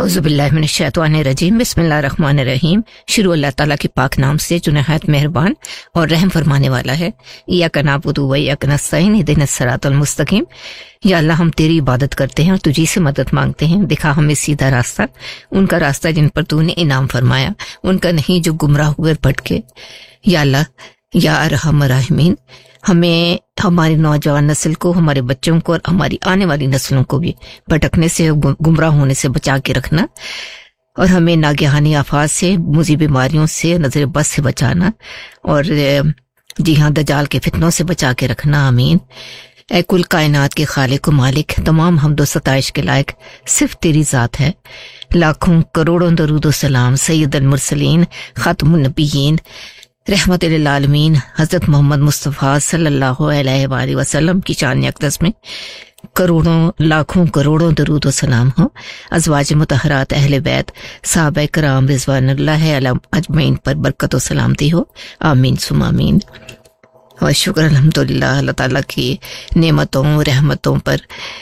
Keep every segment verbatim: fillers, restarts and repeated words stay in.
औज़ुबिल्लाहि मिनश्शैतानिर्रजीम बिस्मिल्लाहिर्रहमानिर्रहीम। शुरू अल्लाह ताला के पाक नाम से जो नहायत मेहरबान और रहम फरमाने वाला है। इय्याका नअबुदु व इय्याका नस्तईन इहदिनस सिरातल मुस्तकीम। या अल्लाह हम तेरी इबादत करते हैं और तुझी से मदद मांगते हैं, दिखा हमें सीधा रास्ता, उनका रास्ता जिन पर तूने इनाम फरमाया, उनका नहीं जो गुमराह हुए भटके। या अल्लाह या अरहम राहिमीन, हमें हमारी नौजवान नस्ल को, हमारे बच्चों को और हमारी आने वाली नस्लों को भी भटकने से, गुमराह होने से बचा के रखना और हमें नागहानी आफात से, मुज़ी बीमारियों से, नजर बस से बचाना और जी हाँ दजाल के फितनों से बचा के रखना। आमीन। ऐ कुल कायनात के खालिक मालिक, तमाम हमदो सताइश के लायक सिर्फ तेरी जात है। लाखों करोड़ों दरूद सलाम सैयदुल मुरसलीन खातमुन नबिय्यीन रहमत लिल आलमीन हजरत मोहम्मद मुस्तफ़ा सल्लल्लाहु अलैहि वसल्लम की शान अक़दस में करोड़ों लाखों करोड़ों दरूद सलाम हो। अज़वाज मुतहरात अहले बैत सहाबा कराम रिज़वानुल्लाह अलैहिम अजमईन पर बरकत व सलामती हो। आमीन सुम आमीन। और शुक्र अल्हम्दुलिल्लाह अल्लाह ताला की नेमतों रहमतों पर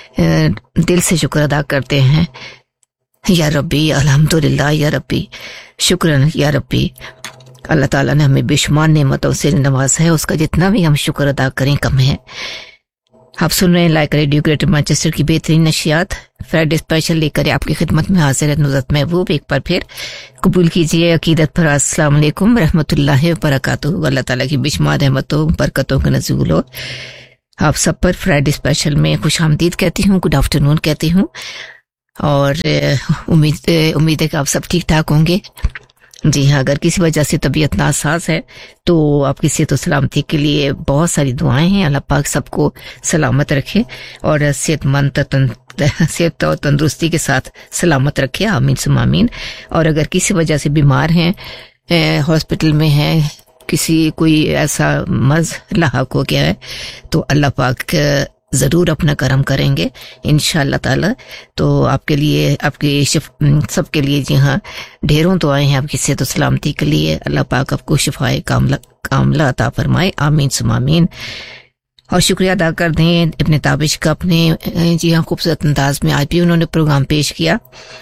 दिल से शुक्र अदा करते हैं। या रब्बी अल्हम्दुलिल्लाह, या रब्बी शुक्रन, या रब्बी। अल्लाह ताला ने हमें बेशुमार नेमतों से नवाजा है, उसका जितना भी हम शुक्र अदा करें कम है। आप सुन रहे हैं लाइक रेडियो ग्रेटर मैनचेस्टर की बेहतरीन नशियात फ्राइडे स्पेशल लेकर आपकी खिदमत में हाजिर है नुज़रत महबूब। एक बार फिर कबूल कीजिए अकीदत पर अस्सलाम वालेकुम रहमतुल्लाहि व बरकातुहू। अल्लाह ताला की बेशुमार रहमतों बरकतों का नज़ूल हो। आप सब पर फ्राइडे स्पेशल में खुशामदीद कहती हूँ, गुड आफ्टरनून कहती हूँ और उम्मीद उम्मीद है कि आप सब ठीक ठाक होंगे। जी हाँ, अगर किसी वजह से तबीयत नासाज है तो आपकी सेहत और सलामती के लिए बहुत सारी दुआएं हैं। अल्लाह पाक सबको सलामत रखे और सेहतमंद सेहत और तंदुरुस्ती के साथ सलामत रखे। आमीन सुम आमीन। और अगर किसी वजह से बीमार हैं, हॉस्पिटल में हैं, किसी कोई ऐसा मर्ज लाहक हो गया है तो अल्लाह पाक जरूर अपना करम करेंगे इंशाअल्लाह ताला। तो आपके लिए, आपके सबके लिए जी हाँ ढेरों तो आए हैं आपकी सेहत सलामती के लिए। अल्लाह पाक आपको शिफाए कामला कामला अता फरमाए। आमीन सुम आमीन। और शुक्रिया अदा कर दें इब्ने ताबिश का, अपने जी हाँ खूबसूरत अंदाज में आज भी उन्होंने प्रोग्राम पेश किया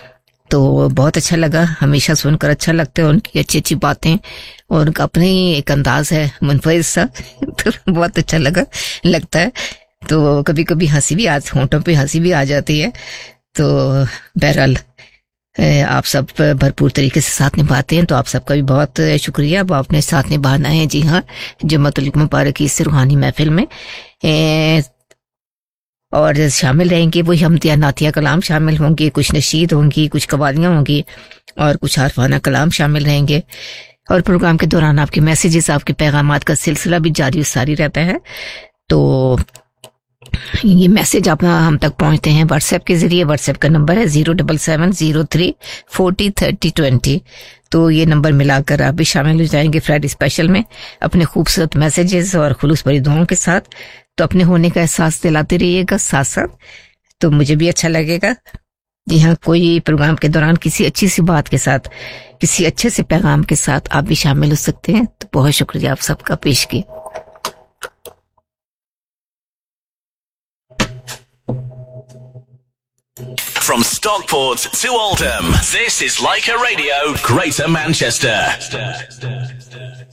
तो बहुत अच्छा लगा। हमेशा सुनकर अच्छा लगता है उनकी अच्छी अच्छी बातें और उनका अपने ही एक अंदाज है मुनफरिद सा तो बहुत अच्छा लगा लगता है। तो कभी कभी हंसी भी आज होंठों पे हंसी भी आ जाती है। तो बहरहाल आप सब भरपूर तरीके से साथ निभाते हैं तो आप सबका भी बहुत शुक्रिया। अब आपने साथ निभाना है जी हाँ जुम्मतुल मुबारक की इस रूहानी महफिल में ए, और शामिल रहेंगे वही हमदिया नातिया कलाम शामिल होंगे, कुछ नशीद होंगी, कुछ कवालियाँ होंगी और कुछ आरफाना कलाम शामिल रहेंगे। और प्रोग्राम के दौरान आपके मैसेजेस, आपके पैगामात का सिलसिला भी जारी सारी रहता है। तो ये मैसेज आप हम तक पहुंचते हैं व्हाट्सएप के जरिए। व्हाट्सएप का नंबर है zero double seven zero three forty thirty twenty. तो ये नंबर मिलाकर आप भी शामिल हो जाएंगे फ्राइडे स्पेशल में अपने खूबसूरत मैसेजेस और खुलूस भरी दुआओं के साथ। तो अपने होने का एहसास दिलाते रहिएगा साथ साथ, तो मुझे भी अच्छा लगेगा। जी हाँ, कोई प्रोग्राम के दौरान किसी अच्छी सी बात के साथ, किसी अच्छे से पैगाम के साथ आप भी शामिल हो सकते हैं। तो बहुत शुक्रिया आप सबका पेश किया। From Stockport to Oldham, this is Leica Radio, Greater Manchester.